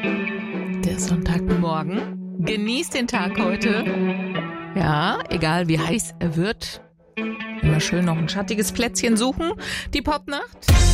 Der Sonntagmorgen. Genießt den Tag heute. Ja, egal wie heiß er wird. Immer schön noch ein schattiges Plätzchen suchen. Die Popnacht.